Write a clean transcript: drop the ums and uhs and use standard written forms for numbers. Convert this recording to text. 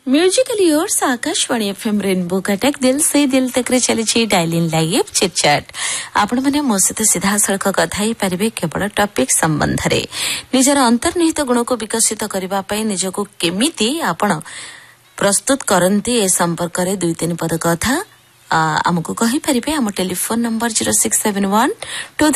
Musically yours Akashvani FM rainbow Cuttack दिल से दिल तक रे चली डायलिंग लाइव चिटचैट आपण माने मो सहित सीधा सड़क कथा ही पारिबे केवल टॉपिक संबंध रे निजर अंतर्निहित गुण को विकसित करबा पई निजको केमिति आपण प्रस्तुत करंती ए संपर्क रे 2-3 पद कथा आमको कहि परिबे हम टेलीफोन नंबर 0671